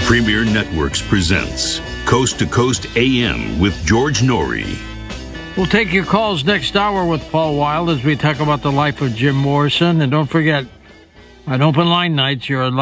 Premier Networks presents Coast to Coast AM with George Norrie. We'll take your calls next hour with Paul Wild as we talk about the life of Jim Morrison. And don't forget, on open line nights, you're